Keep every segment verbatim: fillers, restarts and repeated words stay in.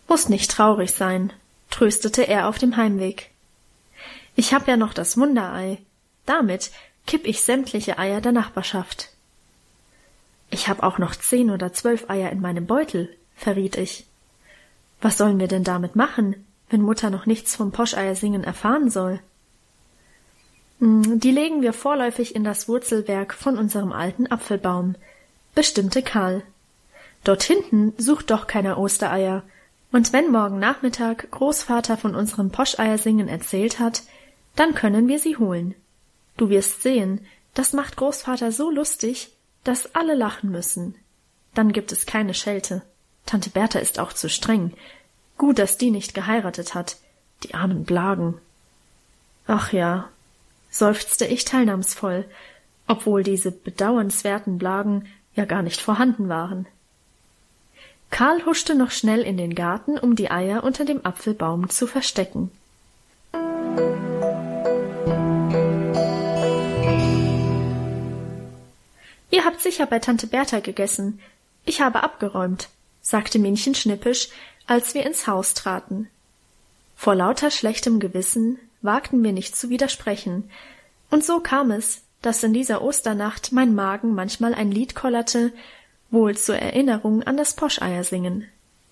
»Muss nicht traurig sein«, tröstete er auf dem Heimweg. »Ich hab ja noch das Wunderei. Damit kipp ich sämtliche Eier der Nachbarschaft.« »Ich hab auch noch zehn oder zwölf Eier in meinem Beutel«, verriet ich. »Was sollen wir denn damit machen, wenn Mutter noch nichts vom Poscheiersingen erfahren soll?« »Die legen wir vorläufig in das Wurzelwerk von unserem alten Apfelbaum«, bestimmte Karl. »Dort hinten sucht doch keiner Ostereier, und wenn morgen Nachmittag Großvater von unserem Poscheiersingen erzählt hat, dann können wir sie holen. Du wirst sehen, das macht Großvater so lustig, dass alle lachen müssen. Dann gibt es keine Schelte. Tante Bertha ist auch zu streng. Gut, dass die nicht geheiratet hat. Die armen Blagen.« »Ach ja«, seufzte ich teilnahmsvoll, obwohl diese bedauernswerten Blagen ja gar nicht vorhanden waren. Karl huschte noch schnell in den Garten, um die Eier unter dem Apfelbaum zu verstecken. »Ihr habt sicher bei Tante Bertha gegessen. Ich habe abgeräumt«, sagte Minchen schnippisch, als wir ins Haus traten. Vor lauter schlechtem Gewissen wagten wir nicht zu widersprechen, und so kam es, dass in dieser Osternacht mein Magen manchmal ein Lied kollerte, wohl zur Erinnerung an das Poscheiersingen.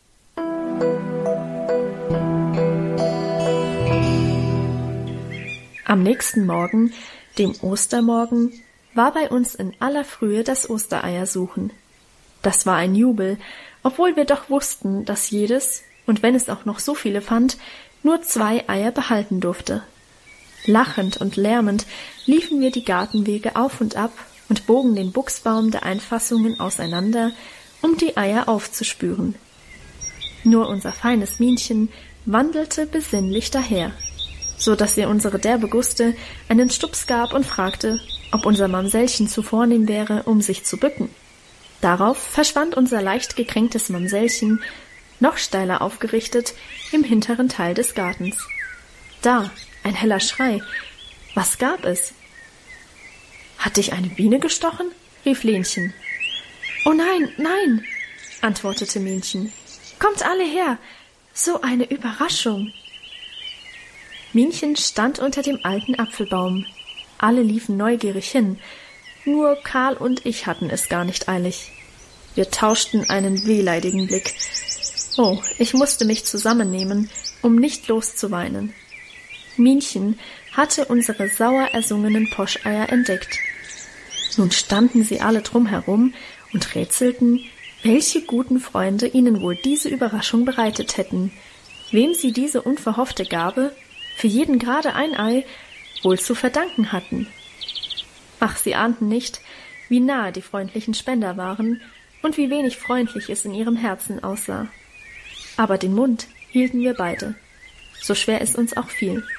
Am nächsten Morgen, dem Ostermorgen, war bei uns in aller Frühe das Ostereiersuchen. Das war ein Jubel, obwohl wir doch wussten, dass jedes, und wenn es auch noch so viele fand, nur zwei Eier behalten durfte. Lachend und lärmend liefen wir die Gartenwege auf und ab und bogen den Buchsbaum der Einfassungen auseinander, um die Eier aufzuspüren. Nur unser feines Minchen wandelte besinnlich daher, so dass ihr unsere derbe Guste einen Stups gab und fragte, ob unser Mamsellchen zu vornehm wäre, um sich zu bücken. Darauf verschwand unser leicht gekränktes Mamsellchen, noch steiler aufgerichtet, im hinteren Teil des Gartens. Da, ein heller Schrei. Was gab es? »Hat dich eine Biene gestochen?« rief Lenchen. »Oh nein, nein«, antwortete Minchen. »Kommt alle her! So eine Überraschung!« Minchen stand unter dem alten Apfelbaum. Alle liefen neugierig hin. Nur Karl und ich hatten es gar nicht eilig. Wir tauschten einen wehleidigen Blick. Oh, ich musste mich zusammennehmen, um nicht loszuweinen. Minchen hatte unsere sauer ersungenen Poscheier entdeckt. Nun standen sie alle drumherum und rätselten, welche guten Freunde ihnen wohl diese Überraschung bereitet hätten, wem sie diese unverhoffte Gabe, für jeden gerade ein Ei, wohl zu verdanken hatten. Ach, sie ahnten nicht, wie nahe die freundlichen Spender waren und wie wenig freundlich es in ihrem Herzen aussah. Aber den Mund hielten wir beide, so schwer es uns auch fiel.